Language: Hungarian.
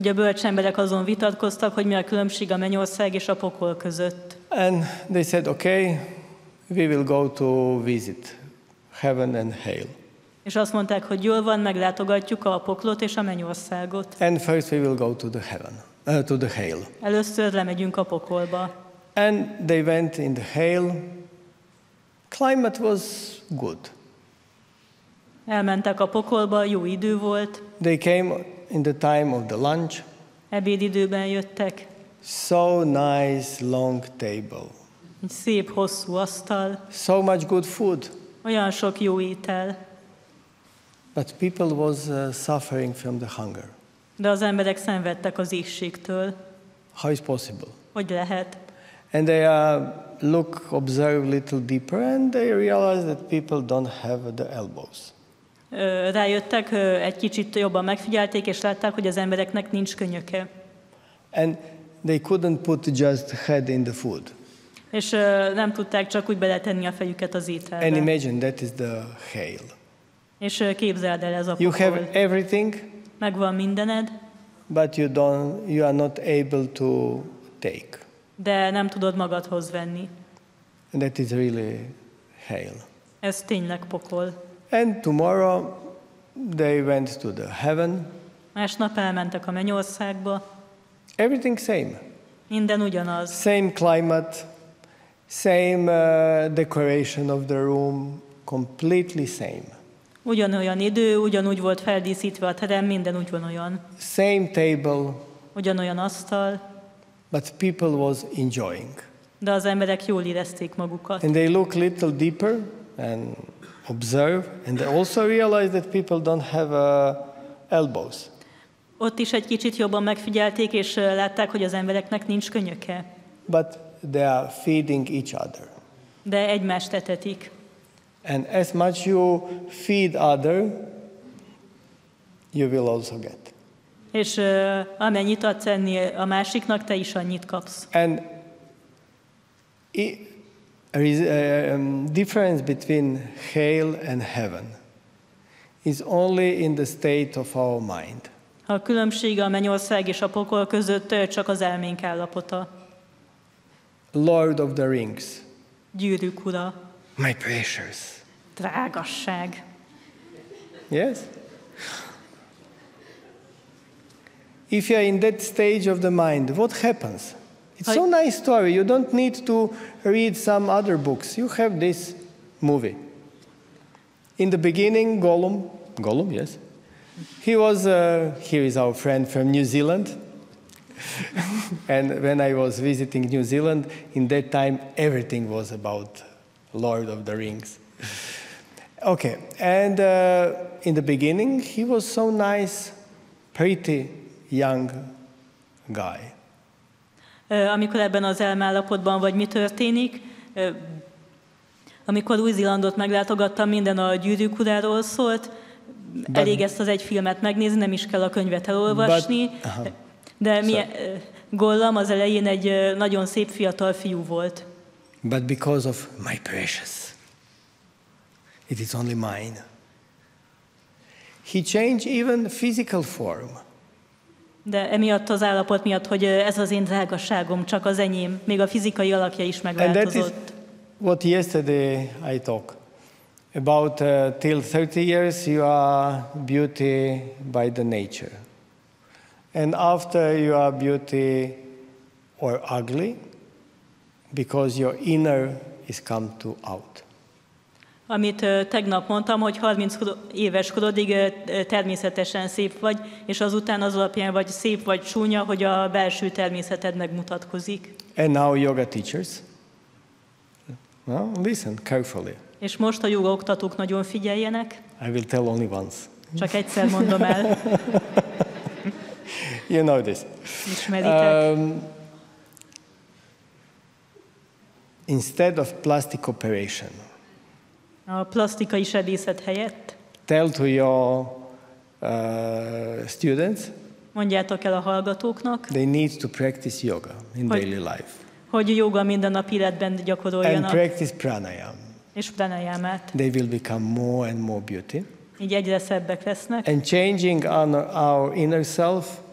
A bölcs emberek azon vitatkoztak, hogy mi a különbség a mennyország és a pokol között. And they said, okay, we will go to visit heaven and hell. És azt mondták, hogy jól van, meglátogatjuk a poklot és a mennyországot. And first we will go to the heaven, to the hell. Először lemegyünk a pokolba. And they went in the hell. Climate was good. Elmentek a pokolba, jó idő volt. They came in the time of the lunch. Ebédidőben jöttek. So nice long table. Egy szép, hosszú asztal. So much good food. Olyan sok jó étel. But people was suffering from the hunger. De az emberek szenvedtek az éhségtől. How is possible? Hogy lehet? And they observe little deeper, and they realize that people don't have the elbows. Rájöttek, egy kicsit jobban megfigyelték, és látták, hogy az embereknek nincs könyöke. And they couldn't put just head in the food. És nem tudták csak úgy beletenni a fejüket az ételbe. And imagine that is the hell. És képzeld el, ez a You pokol. have everything, Megvan mindened, but you are not able to take. de nem tudod magadhoz venni. And that is really hell. Ez tényleg pokol. And tomorrow they went to the heaven. Másnap elmentek a mennyországba. Everything same. Minden ugyanaz. Same climate, same decoration of the room, completely same. Ugyanolyan idő, ugyanúgy volt feldíszítve a terem, minden ugyanolyan. Same table, Ugyanolyan asztal, but people was enjoying. de az emberek jól érezték magukat. And they look little deeper and observe, and they also realize that people don't have elbows. Ott is egy kicsit jobban megfigyelték, és látták, hogy az embereknek nincs könyöke. But they are feeding each other. De egymást etetik. And as much you feed other, you will also get. És amennyit adsz enni a másiknak, te is annyit kapsz. And difference between hell and heaven is only in the state of our mind. A különbség a mennyország és a pokol között csak az elménk állapota. Lord of the Rings. Gyűrűk ura. My precious. Drágasság. Yes? If you are in that stage of the mind, what happens? It's so nice story. You don't need to read some other books. You have this movie. In the beginning, Gollum, yes. He was, here is our friend from New Zealand. And when I was visiting New Zealand, in that time, everything was about Lord of the Rings. Okay, and in the beginning, he was so nice, pretty young guy. Amikor ebben az elmállapotban vagy, mi történik? Amikor Új-Zélandot meglátogattam, minden a Gyűrűk uráról szólt. Elég ezt az egy filmet megnézni, nem is kell a könyvet elolvasni. De Gollum az elején egy nagyon szép fiatal fiú volt. But because of my precious, it is only mine. He changed even physical form. De emiatt az állapot miatt, hogy ez az én drágaságom, csak az enyém, még a fizikai alakja is megváltozott. And that is what yesterday I talked about. Till 30 years you are beauty by the nature. And after you are beauty or ugly, because your inner is come to out. Amit tegnap mondtam, hogy 30 éves korodig természetesen szép vagy, és azután az alapján vagy szép vagy csúnya, hogy a belső természeted megmutatkozik. And now yoga teachers, listen carefully. És most a joga oktatók nagyon figyeljenek. I will tell only once. Csak egyszer mondom el. You know this. Ismeritek. Instead of plastic operation, A plastikai sebészet helyett tell to your students mondjátok el a hallgatóknak, they need to practice yoga in daily life. Hogy joga minden nap életben And gyakoroljanak, practice pranayama. és pranayamát. They will become more and more beauty. Így egyre szebbek lesznek. And changing our inner self